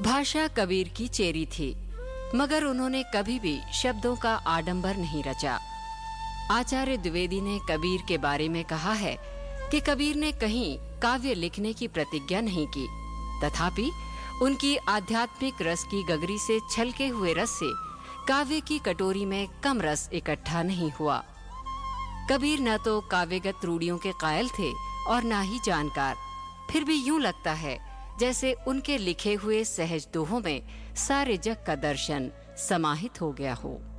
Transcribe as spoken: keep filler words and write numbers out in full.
भाषा कबीर की चेरी थी, मगर उन्होंने कभी भी शब्दों का आडंबर नहीं रचा। आचार्य द्विवेदी ने कबीर के बारे में कहा है कि कबीर ने कहीं काव्य लिखने की प्रतिज्ञा नहीं की, तथापि उनकी आध्यात्मिक रस की गगरी से छलके हुए रस से काव्य की कटोरी में कम रस इकट्ठा नहीं हुआ। कबीर न तो काव्यगत रूढ़ियों के कायल थे और न ही जानकार, फिर भी यूं लगता है जैसे उनके लिखे हुए सहज दोहों में सारे जग का दर्शन समाहित हो गया हो।